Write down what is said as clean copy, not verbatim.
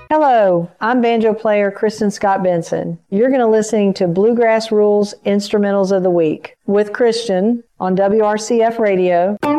Hello, I'm banjo player Kristen Scott Benson. You're going to listening to Bluegrass Rules Instrumentals of the Week with Christian on WRCF Radio.